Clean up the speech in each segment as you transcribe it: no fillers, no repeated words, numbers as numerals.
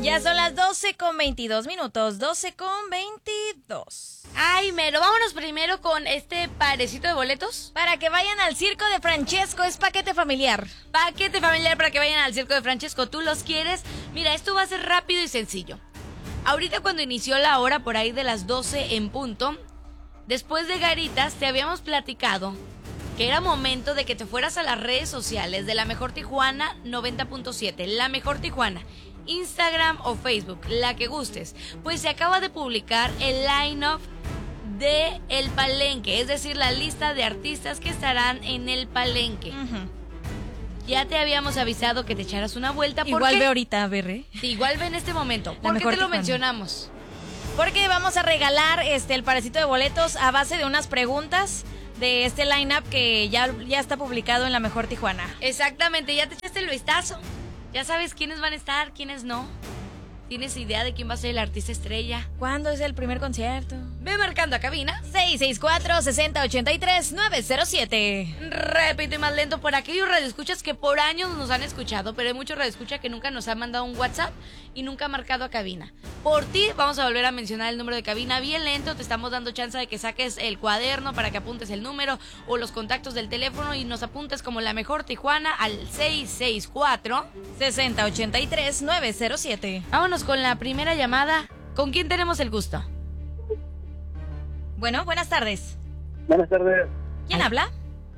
Ya son las 12:22, 12:22. Ay, Mero, vámonos primero con este parecito de boletos. Para que vayan al circo de Francesco, es paquete familiar. Paquete familiar para que vayan al circo de Francesco. ¿Tú los quieres? Mira, esto va a ser rápido y sencillo. Ahorita cuando inició la hora, por ahí de las 12 en punto, después de Garitas, te habíamos platicado que era momento de que te fueras a las redes sociales de La Mejor Tijuana 90.7, La Mejor Tijuana, Instagram o Facebook, la que gustes. Pues se acaba de publicar el line-up de El Palenque, es decir, la lista de artistas que estarán en el Palenque. Ya te habíamos avisado que te echaras una vuelta. Igual ve ahorita, Berre. Sí, igual ve en este momento. ¿Por qué te lo mencionamos? Porque vamos a regalar el parecito de boletos a base de unas preguntas de este line-up que ya está publicado en La Mejor Tijuana. Exactamente, ya te echaste el vistazo. Ya sabes quiénes van a estar, quiénes no. ¿Tienes idea de quién va a ser el artista estrella? ¿Cuándo es el primer concierto? Ve marcando a cabina 664-6083-907. Repito y más lento, por aquellos radioescuchas que por años nos han escuchado, pero hay muchos radioescuchas que nunca nos han mandado un WhatsApp y nunca han marcado a cabina. Por ti vamos a volver a mencionar el número de cabina bien lento. Te estamos dando chance de que saques el cuaderno para que apuntes el número o los contactos del teléfono y nos apuntes como La Mejor Tijuana al 664-6083-907. Vámonos con la primera llamada. ¿Con quién tenemos el gusto? Bueno, buenas tardes. Buenas tardes. ¿Quién habla?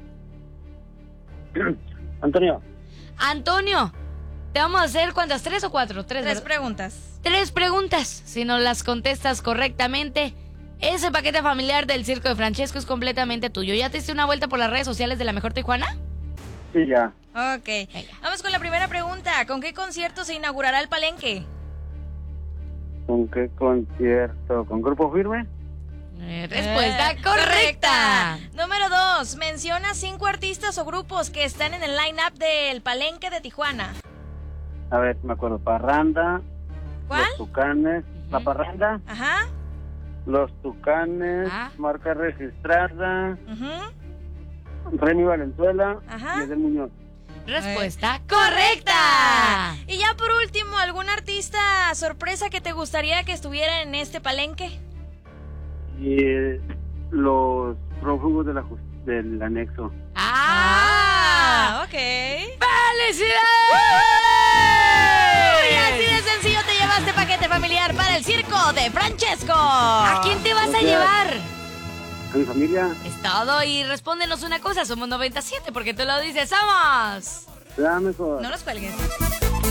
Antonio. Antonio, te vamos a hacer ¿cuántas? ¿3 o 4? Tres preguntas. 3 preguntas. Si nos las contestas correctamente, ese paquete familiar del circo de Francesco es completamente tuyo. ¿Ya te diste una vuelta por las redes sociales de La Mejor Tijuana? Sí, ya. Ok. Venga. Vamos con la primera pregunta. ¿Con qué concierto se inaugurará el Palenque? ¿Con qué concierto? ¿Con Grupo Firme? Respuesta correcta. Número 2. Menciona 5 artistas o grupos que están en el line-up del Palenque de Tijuana. A ver, me acuerdo. Parranda. ¿Cuál? Los Tucanes. La Parranda. Ajá. Los Tucanes. Ah. Marca registrada. Ujú. Remy Valenzuela. Ajá. Y Edel Muñoz. Respuesta correcta. Y ya por último, ¿algún artista sorpresa que te gustaría que estuviera en este Palenque? Y los prófugos del anexo. ¡Ah! Ok. ¡Felicidades! Y así de sencillo te llevaste paquete familiar para el circo de Francesco. ¿A quién te vas a llevar? A mi familia. Es todo. Y respóndenos una cosa, somos 97, porque tú lo dices, ¡somos! Ya mejor. No los cuelgues.